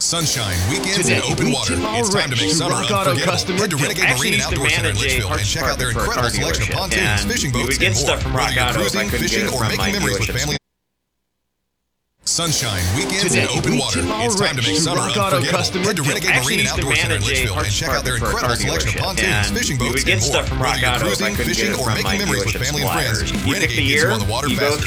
Sunshine, weekends, Today, and open we water. tip our It's time to make wrench to summer Rock Auto unforgettable. customer Head to Bill. Renegade Actually, Marine used to Outdoor Center in manage a Litchfield and parts check out their department for a incredible car selection of dealership, pontoons, and fishing we boats, would get and stuff from more. Rock Whether you're Auto if I cruising, couldn't fishing, get it or from making my memories with dealerships. family. Sunshine, weekends, Today, and open we water. tip our It's time to make wrench to summer Rock Auto unforgettable. customer Head to Bill. Renegade Actually, Marine used to Outdoor Center in manage a Litchfield and parts check out their department for a car incredible selection of dealership, pontoons, and fishing we boats, would get and more. stuff from Whether Rock you're Auto if I cruising, couldn't get fishing, it or from making my memories with dealership family and friends, suppliers. You pick Renegade the gives you year, on the water you go faster.